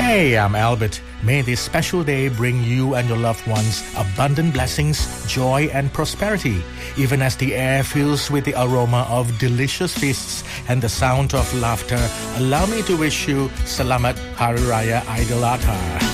Hey, I'm Albert. May this special day bring you and your loved ones abundant blessings, joy and prosperity. Even as the air fills with the aroma of delicious feasts and the sound of laughter, allow me to wish you Selamat Hari Raya Idul Adha.